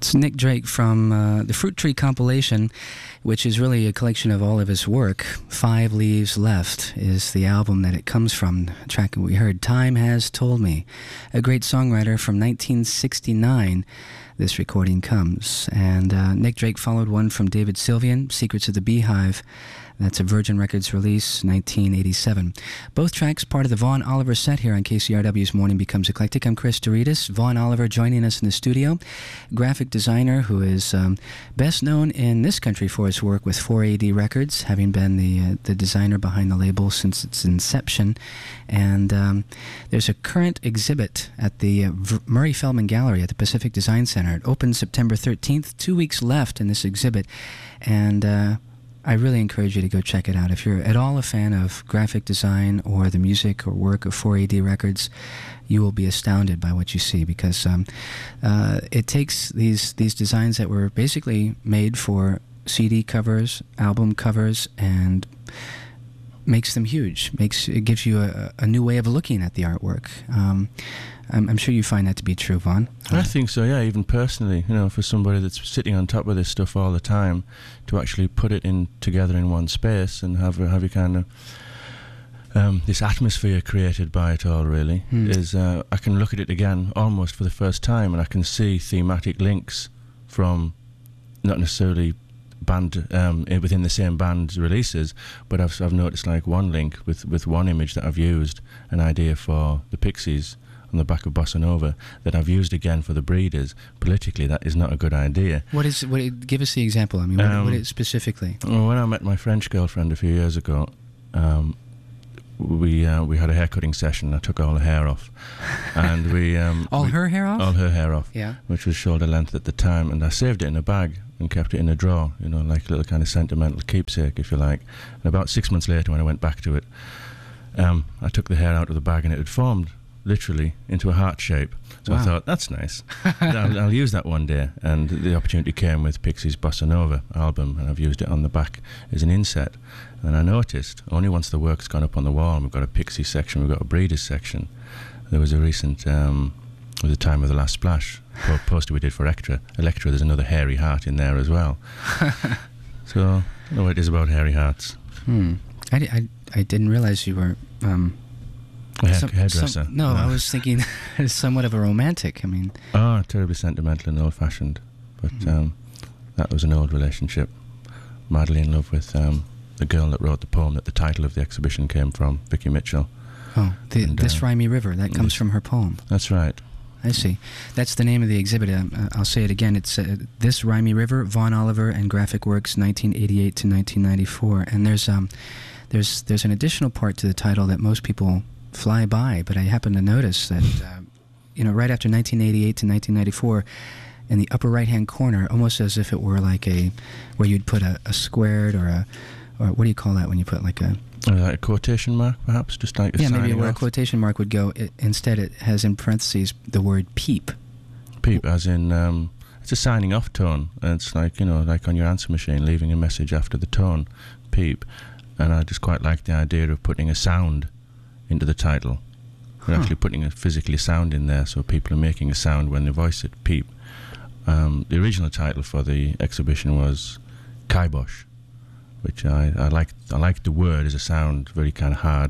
It's Nick Drake from the Fruit Tree compilation, which is really a collection of all of his work. 5 Leaves Left is the album that it comes from. The track we heard, Time Has Told Me. A great songwriter from 1969, this recording comes. And Nick Drake followed one from David Sylvian, Secrets of the Beehive. That's a Virgin Records release, 1987. Both tracks part of the Vaughn Oliver set here on KCRW's Morning Becomes Eclectic. I'm Chris Douridas. Vaughn Oliver joining us in the studio. Graphic designer who is best known in this country for his work with 4AD Records, having been the designer behind the label since its inception. And there's a current exhibit at the Murray Feldman Gallery at the Pacific Design Center. It opens September 13th, 2 weeks left in this exhibit. And I really encourage you to go check it out. If you're at all a fan of graphic design or the music or work of 4AD Records, you will be astounded by what you see, because it takes these designs that were basically made for CD covers, album covers, and makes them huge. It gives you a new way of looking at the artwork. I'm sure you find that to be true, Vaughn. I think so, yeah, even personally, for somebody that's sitting on top of this stuff all the time, to actually put it together in one space and have a kind of this atmosphere created by it all, really, is I can look at it again almost for the first time, and I can see thematic links from not necessarily band within the same band's releases, but I've noticed like one link with one image that I've used, an idea for the Pixies on the back of Bossa Nova, that I've used again for the Breeders. Politically, that is not a good idea. Give us the example. I mean, what is specifically? Well, when I met my French girlfriend a few years ago, we had a haircutting session. I took all the hair off, and her hair off? All her hair off, yeah, which was shoulder length at the time, and I saved it in a bag and kept it in a drawer, like a little kind of sentimental keepsake, if you like. And about 6 months later, when I went back to it, I took the hair out of the bag, and it had formed literally into a heart shape. So wow. I thought, that's nice. I'll use that one day. And the opportunity came with Pixies' Bossa Nova album, and I've used it on the back as an inset. And I noticed, only once the work's gone up on the wall, and we've got a Pixies section, we've got a Breeders section. There was a recent, with the Time of the Last Splash poster we did for Electra, there's another hairy heart in there as well. So, I know what it is about hairy hearts. I didn't realize you were... hairdresser. No, I was thinking somewhat of a romantic. I mean, terribly sentimental and old-fashioned. But that was an old relationship. Madly in love with the girl that wrote the poem that the title of the exhibition came from, Vicky Mitchell. Oh, This Rhymy River, that comes from her poem. That's right. I see. That's the name of the exhibit. I'll say it again. It's This Rhymy River, Vaughn Oliver and Graphic Works, 1988 to 1994. And there's an additional part to the title that most people fly by, but I happen to notice that right after 1988 to 1994, in the upper right hand corner, almost as if it were like where you'd put a squared or what do you call that when you put like a quotation mark, perhaps, just like maybe where a quotation mark would go. Instead, it has in parentheses the word peep. Peep, as in it's a signing off tone, and it's like like on your answer machine, leaving a message after the tone, peep. And I just quite like the idea of putting a sound into the title. We're actually putting a physically sound in there, so people are making a sound when they voice it, peep. The original title for the exhibition was Kibosh, which I liked the word as a sound, very kind of hard,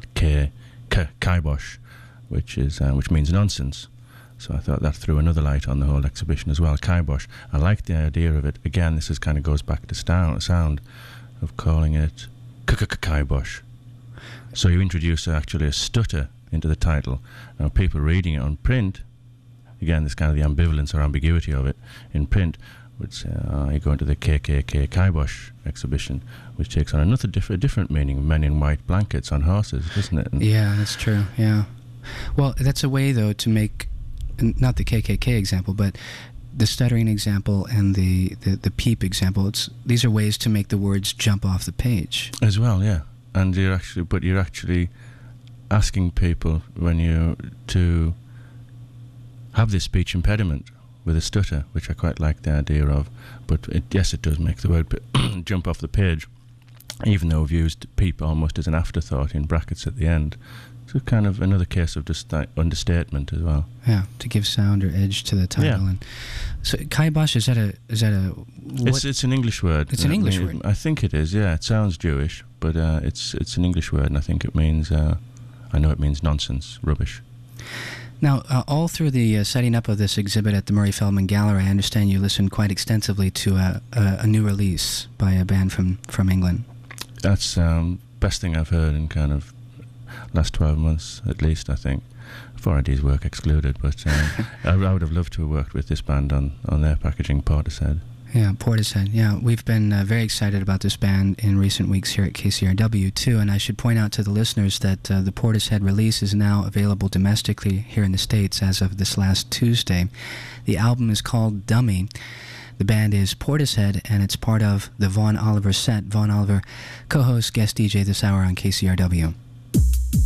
Kibosh, which means nonsense. So I thought that threw another light on the whole exhibition as well, Kibosh. I liked the idea of it. Again, this kind of goes back to sound of calling it Kibosh. So you introduce actually a stutter into the title. Now people reading it on print, again, there's kind of the ambivalence or ambiguity of it in print, would say, you go into the KKK Kibosh exhibition, which takes on another different meaning, men in white blankets on horses, doesn't it? Yeah, that's true, yeah. Well, that's a way, though, to make, not the KKK example, but the stuttering example and the peep example, these are ways to make the words jump off the page. As well, yeah. And you're actually asking people to have this speech impediment with a stutter, which I quite like the idea of. But it does make the word jump off the page, even though we've used peep almost as an afterthought in brackets at the end It's kind of another case of just like understatement as well. Yeah, to give sound or edge to the title. Yeah. And so kibosh, is that a what? It's an English word. It's an English word. I think it is. Yeah, it sounds Jewish, but it's an English word, and I think it means. I know it means nonsense, rubbish. Now, all through the setting up of this exhibit at the Murray Feldman Gallery, I understand you listened quite extensively to a new release by a band from England. That's best thing I've heard in kind of last 12 months, at least, I think. 4ID's work excluded, but I would have loved to have worked with this band on their packaging, Portishead. Yeah, Portishead. Yeah, we've been very excited about this band in recent weeks here at KCRW, too, and I should point out to the listeners that the Portishead release is now available domestically here in the States as of this last Tuesday. The album is called Dummy. The band is Portishead, and it's part of the Vaughn Oliver set. Vaughn Oliver, co-host, guest DJ this hour on KCRW.